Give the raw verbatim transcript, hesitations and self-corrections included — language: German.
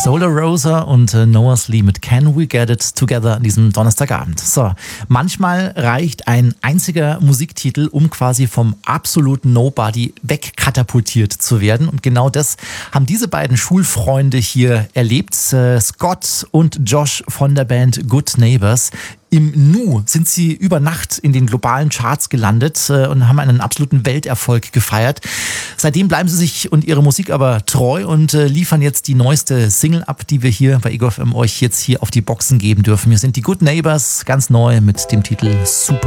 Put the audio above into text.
Solar Rosa und äh, Noah Lee mit Can We Get It Together an diesem Donnerstagabend. So, manchmal reicht ein einziger Musiktitel, um quasi vom absoluten Nobody wegkatapultiert zu werden. Und genau das haben diese beiden Schulfreunde hier erlebt. Äh, Scott und Josh von der Band Good Neighbors. Im Nu sind sie über Nacht in den globalen Charts gelandet äh, und haben einen absoluten Welterfolg gefeiert. Seitdem bleiben sie sich und ihre Musik aber treu und äh, liefern jetzt die neueste Single ab, die wir hier bei Ego F M euch jetzt hier auf die Boxen geben dürfen. Hier sind die Good Neighbors, ganz neu mit dem Titel Super.